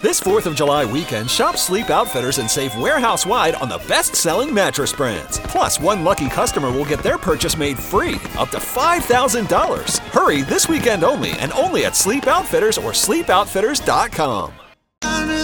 This 4th of July weekend, shop Sleep Outfitters and save warehouse-wide on the best-selling mattress brands. Plus, one lucky customer will get their purchase made free, up to $5,000. Hurry this weekend only, and only at Sleep Outfitters or sleepoutfitters.com.